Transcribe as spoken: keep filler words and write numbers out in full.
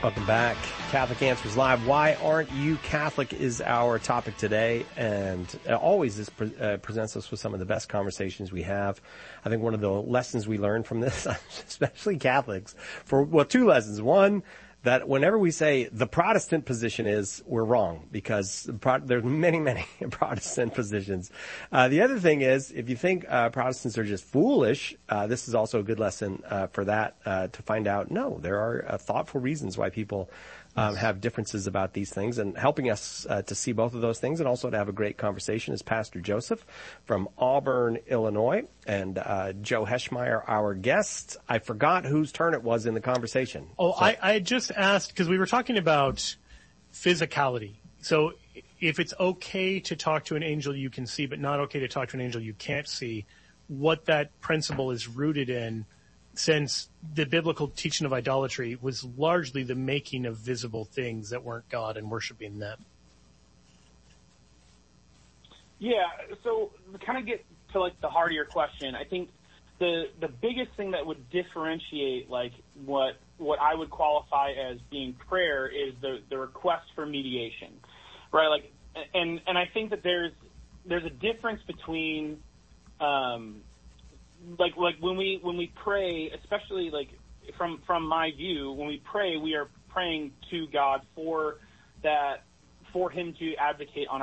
Welcome back. Catholic Answers Live. Why aren't you Catholic is our topic today, and uh, always this pre- uh, presents us with some of the best conversations we have. I think one of the lessons we learned from this, especially Catholics, for, well, two lessons. One, that whenever we say the Protestant position is, we're wrong, because Pro- there's many, many Protestant positions. Uh, the other thing is, if you think uh, Protestants are just foolish, uh, this is also a good lesson uh, for that, uh, to find out, no, there are uh, thoughtful reasons why people Um, have differences about these things, and helping us uh, to see both of those things and also to have a great conversation is Pastor Joseph from Auburn, Illinois, and uh, Joe Heschmeyer, our guest. I forgot whose turn it was in the conversation. Oh, so. I, I just asked because we were talking about physicality. So if it's okay to talk to an angel you can see, but not okay to talk to an angel you can't see, what that principle is rooted in, since the biblical teaching of idolatry was largely the making of visible things that weren't God and worshiping them. Yeah, so to kind of get to like the heart of your question, I think the the biggest thing that would differentiate like what what I would qualify as being prayer is the the request for mediation, right? Like, and and I think that there's there's a difference between um, like like when we when we pray, especially like from from my view, when we pray, we are praying to God for that, for Him to advocate on our